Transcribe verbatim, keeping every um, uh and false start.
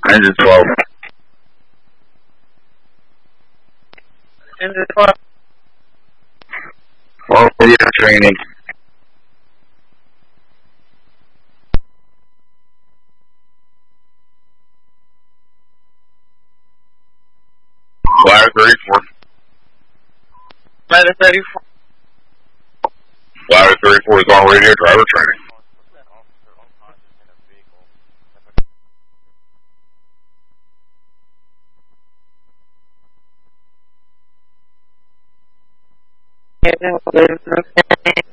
Engine twelve. Engine twelve. Oh, yeah, training. Ladder thirty-four. Ladder thirty-four. Ladder thirty-four is on radio driver training. Yeah,